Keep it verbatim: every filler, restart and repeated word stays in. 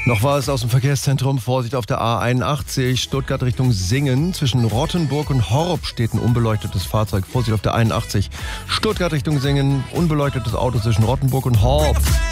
Noch war es aus dem Verkehrszentrum. Vorsicht auf der A einundachtzig, Stuttgart Richtung Singen. Zwischen Rottenburg und Horb steht ein unbeleuchtetes Fahrzeug. Vorsicht auf der einundachtzig, Stuttgart Richtung Singen. Unbeleuchtetes Auto zwischen Rottenburg und Horb.